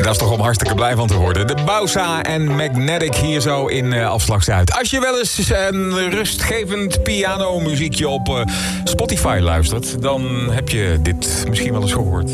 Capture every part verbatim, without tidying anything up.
dat is toch om hartstikke blij van te worden. De Bausa en Magnetic hier zo in uh, Afslag Zuid. Als je wel eens een rustgevend pianomuziekje op uh, Spotify luistert, dan heb je dit misschien wel eens gehoord.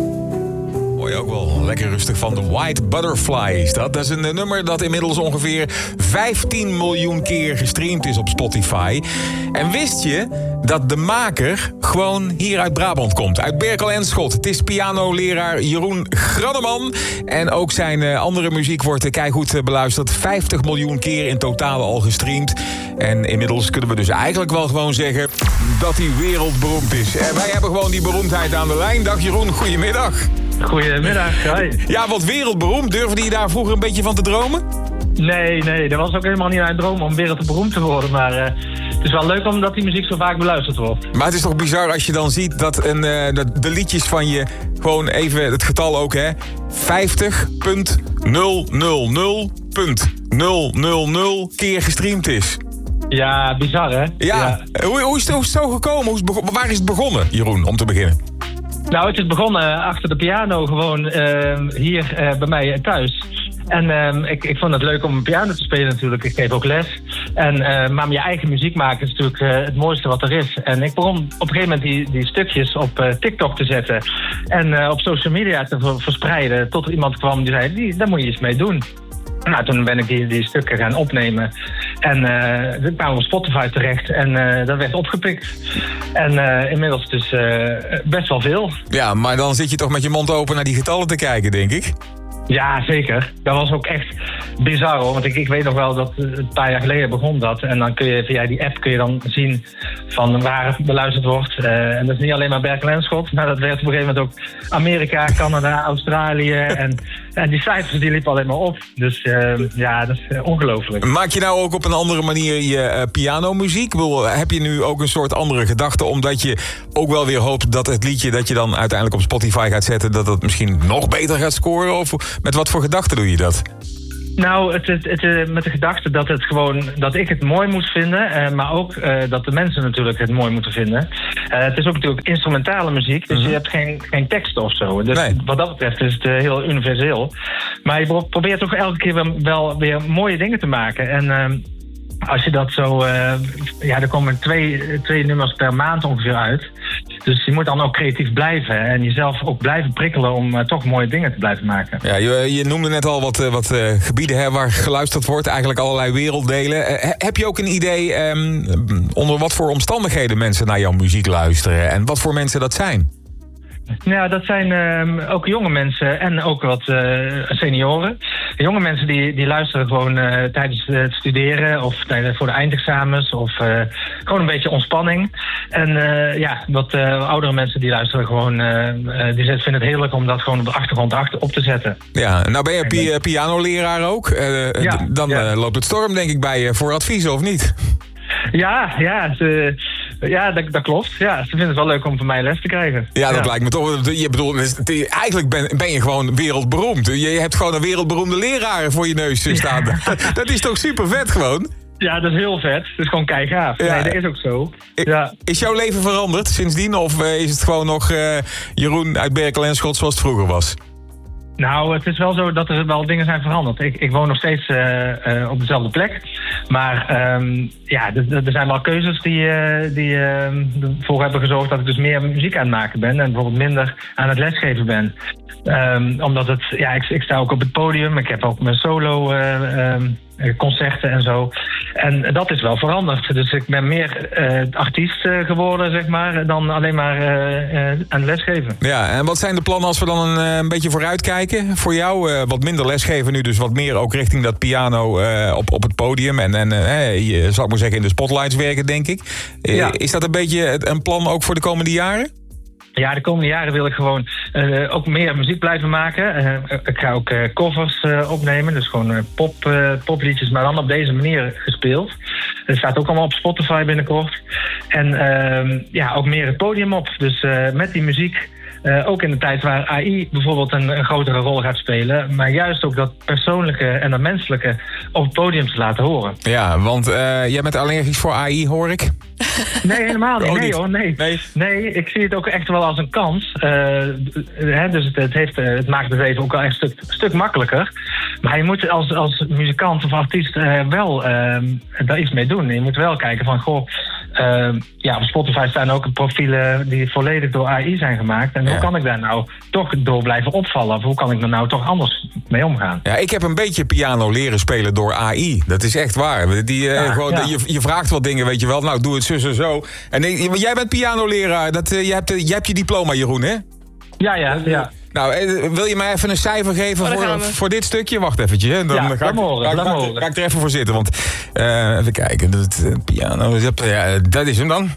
Hoor je ook wel lekker rustig van de White Butterflies. Dat, dat is een nummer dat inmiddels ongeveer vijftien miljoen keer gestreamd is op Spotify. En wist je dat de maker gewoon hier uit Brabant komt? Uit Berkel en Schot. Het is pianoleraar Jeroen Granneman. En ook zijn uh, andere muziek wordt uh, keigoed uh, beluisterd. vijftig miljoen keer in totaal al gestreamd. En inmiddels kunnen we dus eigenlijk wel gewoon zeggen dat hij wereldberoemd is. En wij hebben gewoon die beroemdheid aan de lijn. Dag Jeroen, goedemiddag. Goedemiddag, hi. Ja, wat wereldberoemd. Durfde je daar vroeger een beetje van te dromen? Nee, nee, dat was ook helemaal niet mijn droom om wereldberoemd te worden. Maar uh, het is wel leuk omdat die muziek zo vaak beluisterd wordt. Maar het is toch bizar als je dan ziet dat een, uh, de, de liedjes van je, gewoon even het getal ook, hè, vijftig nul nul nul nul nul nul keer gestreamd is. Ja, bizar hè? Ja, ja. Hoe, hoe, is het, hoe is het zo gekomen? Hoe is het begon, waar is het begonnen, Jeroen, om te beginnen? Nou, het is begonnen achter de piano, gewoon uh, hier uh, bij mij thuis. En uh, ik, ik vond het leuk om piano te spelen natuurlijk. Ik geef ook les. En, uh, maar je eigen muziek maken is natuurlijk uh, het mooiste wat er is. En ik begon op een gegeven moment die, die stukjes op uh, TikTok te zetten. En uh, op social media te ver- verspreiden. Tot er iemand kwam die zei, die, daar moet je iets mee doen. Nou, toen ben ik die, die stukken gaan opnemen. En uh, ik kwam op Spotify terecht. En uh, dat werd opgepikt. En uh, inmiddels dus uh, best wel veel. Ja, maar dan zit je toch met je mond open naar die getallen te kijken, denk ik? Ja, zeker. Dat was ook echt bizar hoor. Want ik, ik weet nog wel dat een paar jaar geleden begon dat. En dan kun je via die app kun je dan zien van waar het beluisterd wordt. Uh, en dat is niet alleen maar Berkel en Schot. Maar dat werd op een gegeven moment ook Amerika, Canada, Australië. En, en die cijfers die liepen alleen maar op. Dus uh, ja, dat is uh, ongelooflijk. Maak je nou ook op een andere manier je uh, pianomuziek? Heb je nu ook een soort andere gedachte? Omdat je ook wel weer hoopt dat het liedje dat je dan uiteindelijk op Spotify gaat zetten, dat het misschien nog beter gaat scoren? Of met wat voor gedachten doe je dat? Nou, het, het, het, met de gedachte dat, het gewoon, dat ik het mooi moet vinden. Uh, maar ook uh, dat de mensen natuurlijk het mooi moeten vinden. Uh, het is ook natuurlijk instrumentale muziek. Dus mm-hmm. je hebt geen, geen tekst of zo. Dus nee. Wat dat betreft is het uh, heel universeel. Maar je probeert toch elke keer wel, wel weer mooie dingen te maken. En uh, als je dat zo... Uh, ja, er komen twee, twee nummers per maand ongeveer uit. Dus je moet dan ook creatief blijven. En jezelf ook blijven prikkelen om uh, toch mooie dingen te blijven maken. Ja, je, je noemde net al wat, uh, wat uh, gebieden hè, waar geluisterd wordt. Eigenlijk allerlei werelddelen. Uh, heb je ook een idee um, onder wat voor omstandigheden mensen naar jouw muziek luisteren? En wat voor mensen dat zijn? Nou, dat zijn uh, ook jonge mensen en ook wat uh, senioren. Jonge mensen die, die luisteren gewoon uh, tijdens het studeren of tijdens, voor de eindexamens of uh, gewoon een beetje ontspanning. En uh, ja, wat uh, oudere mensen die luisteren gewoon, uh, uh, die vinden het heerlijk om dat gewoon op de achtergrond achter op te zetten. Ja, nou ben je pi- pianoleraar ook. Uh, ja, d- dan ja. uh, loopt het storm denk ik bij je voor advies, of niet? Ja, ja, ze, ja dat, dat klopt. Ja, ze vinden het wel leuk om van mij les te krijgen. Ja, dat ja. lijkt me toch. Je bedoelt, eigenlijk ben, ben je gewoon wereldberoemd. Je hebt gewoon een wereldberoemde leraar voor je neus staan. Ja. Dat is toch super vet gewoon? Ja, dat is heel vet. Dat is gewoon keigaaf. Ja. Nee, dat is ook zo. Ja. Is jouw leven veranderd sindsdien? Of is het gewoon nog uh, Jeroen uit Berkel en Schot zoals het vroeger was? Nou, het is wel zo dat er wel dingen zijn veranderd. Ik, ik woon nog steeds uh, uh, op dezelfde plek. Maar um, ja, er zijn wel keuzes die, uh, die uh, ervoor hebben gezorgd dat ik dus meer muziek aan het maken ben. En bijvoorbeeld minder aan het lesgeven ben. Um, omdat het, ja, ik, ik sta ook op het podium. Ik heb ook mijn solo uh, um, concerten en zo. En dat is wel veranderd. Dus ik ben meer uh, artiest uh, geworden, zeg maar, dan alleen maar uh, uh, aan het lesgeven. Ja, en wat zijn de plannen als we dan een, een beetje vooruitkijken voor jou? Uh, wat minder lesgeven nu, dus wat meer ook richting dat piano uh, op, op het podium. En, en uh, je, zal ik maar zeggen, in de spotlights werken, denk ik. Uh, ja. Is dat een beetje een plan ook voor de komende jaren? Ja, de komende jaren wil ik gewoon uh, ook meer muziek blijven maken. Uh, ik ga ook uh, covers uh, opnemen, dus gewoon uh, pop, uh, popliedjes, maar dan op deze manier gespeeld. Dat staat ook allemaal op Spotify binnenkort. En uh, ja, ook meer het podium op. Dus uh, met die muziek, uh, ook in de tijd waar A I bijvoorbeeld een, een grotere rol gaat spelen, maar juist ook dat persoonlijke en dat menselijke op het podium te laten horen. Ja, want uh, jij bent allergisch voor A I, hoor ik? Nee, helemaal niet. Oh, Nee niet. hoor, nee. Nee. Nee, ik zie het ook echt wel als een kans. Uh, hè, dus het, het, heeft, uh, het maakt het leven ook wel echt een stuk, stuk makkelijker. Maar je moet als, als muzikant of artiest uh, wel uh, daar iets mee doen. Je moet wel kijken van, goh... Uh, ja, op Spotify staan ook profielen die volledig door A I zijn gemaakt. En ja. hoe kan ik daar nou toch door blijven opvallen? Of hoe kan ik er nou toch anders mee omgaan? Ja, ik heb een beetje piano leren spelen door A I. Dat is echt waar. Die, uh, ja, gewoon, ja. je, je vraagt wat dingen, weet je wel. Nou, doe het zus en zo. En uh, jij bent pianoleraar. Dat, uh, jij, hebt, uh, jij hebt je diploma, Jeroen, hè? Ja, ja, ja. Nou, wil je mij even een cijfer geven oh, voor, voor dit stukje? Wacht eventjes, hè. Dan ja, ga, ik, horen, ga, ga, ga, ga ik er even voor zitten. Want, uh, even kijken, dat uh, piano, ja, dat is hem dan.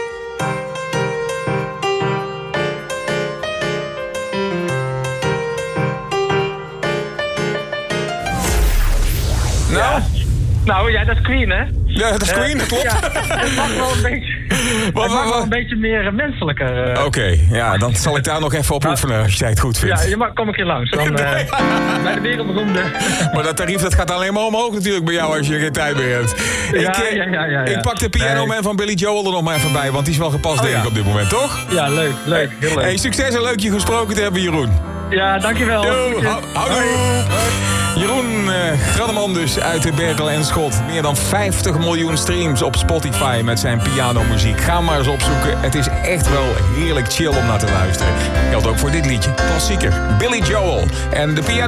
Nou? Ja. Nou, ja, dat is Queen, hè? Ja, dat is Queen, dat klopt. Ja, het mag wel een beetje, wat, mag wel een beetje meer menselijker. Uh. Oké, okay, ja, dan zal ik daar nog even op oefenen als jij het goed vindt. Ja, je mag, kom ik hier langs. Dan, uh, bij de wereldberoemde. Maar dat tarief dat gaat alleen maar omhoog natuurlijk bij jou als je geen tijd meer hebt. Ja, ik, ja, ja, ja, ja. ik pak de Piano Man nee. van Billy Joel er nog maar even bij, want die is wel gepast, oh, denk ja. ik, op dit moment, toch? Ja, leuk, leuk, heel leuk. Hey, succes en leuk je gesproken te hebben, Jeroen. Ja, dankjewel. Yo, houdoe. Jeroen uh, Granneman dus uit Berkel en Schot. Meer dan vijftig miljoen streams op Spotify met zijn pianomuziek. Ga maar eens opzoeken. Het is echt wel heerlijk chill om naar te luisteren. Geldt ook voor dit liedje. Klassieker. Billy Joel en de piano.